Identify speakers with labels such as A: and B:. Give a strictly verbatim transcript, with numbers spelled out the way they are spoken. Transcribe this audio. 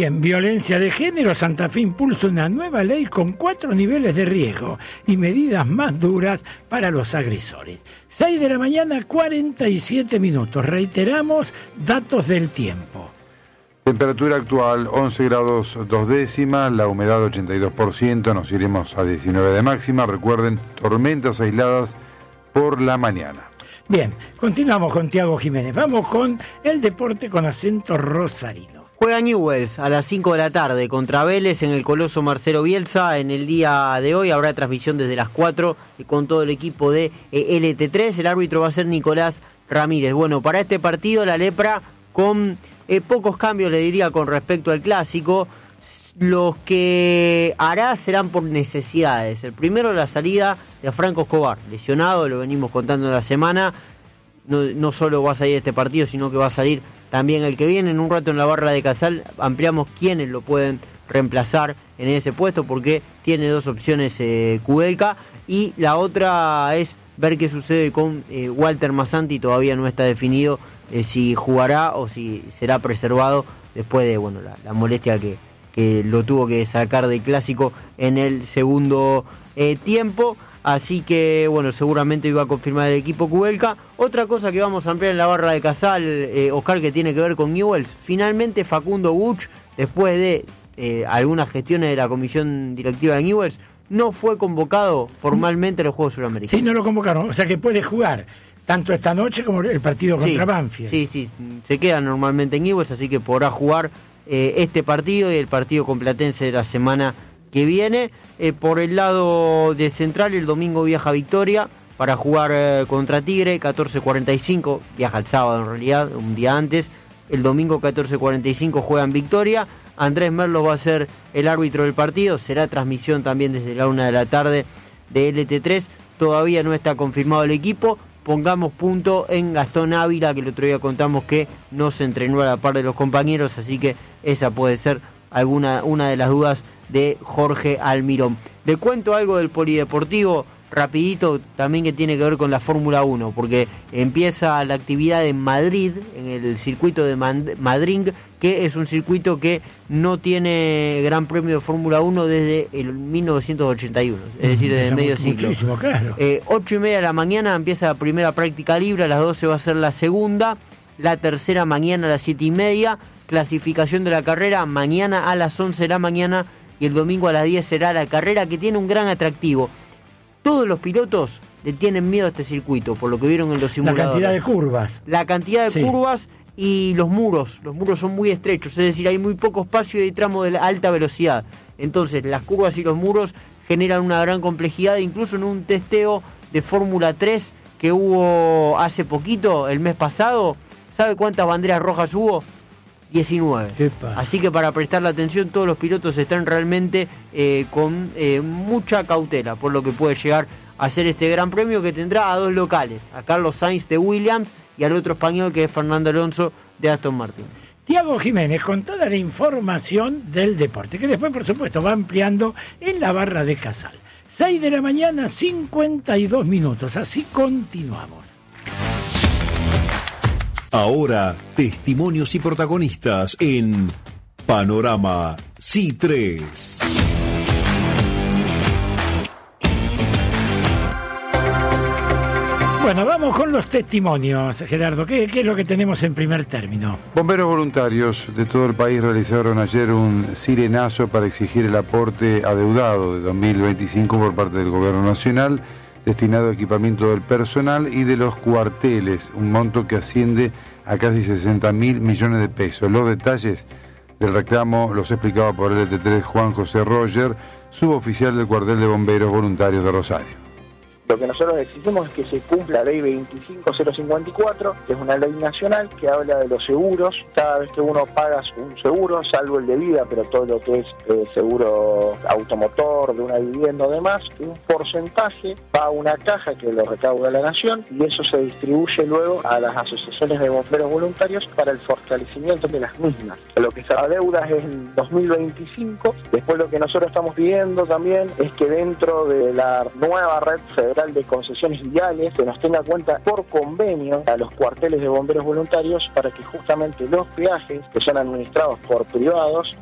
A: Bien, violencia de género. Santa Fe impulsa una nueva ley con cuatro niveles de riesgo y medidas más duras para los agresores. seis de la mañana, cuarenta y siete minutos. Reiteramos datos del tiempo.
B: Temperatura actual once grados dos décimas, la humedad ochenta y dos por ciento, nos iremos a diecinueve de máxima. Recuerden, tormentas aisladas por la mañana.
A: Bien, continuamos con Tiago Jiménez. Vamos con el deporte con acento rosarino.
C: Juega Newell's a las cinco de la tarde contra Vélez en el Coloso Marcelo Bielsa. En el día de hoy habrá transmisión desde las cuatro con todo el equipo de L T tres. El árbitro va a ser Nicolás Ramírez. Bueno, para este partido la Lepra con eh, pocos cambios, le diría, con respecto al clásico. Los que hará serán por necesidades. El primero, la salida de Franco Escobar, lesionado, lo venimos contando en la semana. No, no solo va a salir este partido, sino que va a salir también el que viene. En un rato en la barra de Casal ampliamos quiénes lo pueden reemplazar en ese puesto, porque tiene dos opciones eh, Kudelka. Y la otra es ver qué sucede con eh, Walter Massanti. Todavía no está definido eh, si jugará o si será preservado después de bueno la, la molestia que, que lo tuvo que sacar del clásico en el segundo eh, tiempo. Así que, bueno, seguramente iba a confirmar el equipo Kudelka. Otra cosa que vamos a ampliar en la barra de Casal, eh, Oscar, que tiene que ver con Newell's. Finalmente Facundo Buch, después de eh, algunas gestiones de la comisión directiva de Newell's, no fue convocado formalmente a los Juegos Suramericanos.
A: Sí, no lo convocaron, o sea que puede jugar tanto esta noche como el partido contra
C: sí,
A: Banfield.
C: Sí, sí, se queda normalmente en Newell's, así que podrá jugar eh, este partido y el partido con Platense de la semana que viene. Eh, por el lado de Central, el domingo viaja a Victoria para jugar eh, contra Tigre, catorce cuarenta y cinco, viaja el sábado en realidad, un día antes. El domingo catorce cuarenta y cinco juega en Victoria. Andrés Merlo va a ser el árbitro del partido, será transmisión también desde la una de la tarde de L T tres. Todavía no está confirmado el equipo. Pongamos punto en Gastón Ávila, que el otro día contamos que no se entrenó a la par de los compañeros, así que esa puede ser alguna una de las dudas de Jorge Almirón. Le cuento algo del polideportivo rapidito, también que tiene que ver con la Fórmula uno, porque empieza la actividad en Madrid, en el circuito de Madrid, que es un circuito que no tiene gran premio de Fórmula uno desde el mil novecientos ochenta y uno, es decir, desde el medio siglo.
A: Claro.
C: Eh, ocho y media de la mañana empieza la primera práctica libre, a las doce va a ser la segunda, la tercera mañana a las siete y media, clasificación de la carrera mañana a las once de la mañana, y el domingo a las diez será la carrera, que tiene un gran atractivo. Todos los pilotos le tienen miedo a este circuito, por lo que vieron en los simuladores.
A: La cantidad de curvas.
C: La cantidad de
A: sí.
C: curvas y los muros. Los muros son muy estrechos, es decir, hay muy poco espacio y tramo de alta velocidad. Entonces, las curvas y los muros generan una gran complejidad. Incluso en un testeo de Fórmula tres que hubo hace poquito, el mes pasado, ¿sabe cuántas banderas rojas hubo? diecinueve. Epa. Así que para prestarle atención, todos los pilotos están realmente eh, con eh, mucha cautela por lo que puede llegar a ser este gran premio, que tendrá a dos locales, a Carlos Sainz de Williams y al otro español, que es Fernando Alonso de Aston Martin.
A: Tiago Jiménez con toda la información del deporte, que después por supuesto va ampliando en la barra de Casal. seis de la mañana, cincuenta y dos minutos, así continuamos.
D: Ahora, testimonios y protagonistas en Panorama C tres.
A: Bueno, vamos con los testimonios, Gerardo. ¿Qué, qué es lo que tenemos en primer término?
B: Bomberos voluntarios de todo el país realizaron ayer un sirenazo para exigir el aporte adeudado de dos mil veinticinco por parte del Gobierno Nacional, destinado a equipamiento del personal y de los cuarteles, un monto que asciende a casi sesenta mil millones de pesos. Los detalles del reclamo los explicaba por L T tres Juan José Roger, suboficial del cuartel de bomberos voluntarios de Rosario.
E: Lo que nosotros exigimos es que se cumpla la ley veinticinco mil cincuenta y cuatro, que es una ley nacional que habla de los seguros. Cada vez que uno paga un seguro, salvo el de vida, pero todo lo que es eh, seguro automotor, de una vivienda o demás, un porcentaje va a una caja que lo recauda la nación, y eso se distribuye luego a las asociaciones de bomberos voluntarios para el fortalecimiento de las mismas. Lo que se adeuda es en dos mil veinticinco. Después lo que nosotros estamos pidiendo también es que dentro de la nueva red federal de concesiones viales se nos tenga en cuenta por convenio a los cuarteles de bomberos voluntarios, para que justamente los peajes que son administrados por privados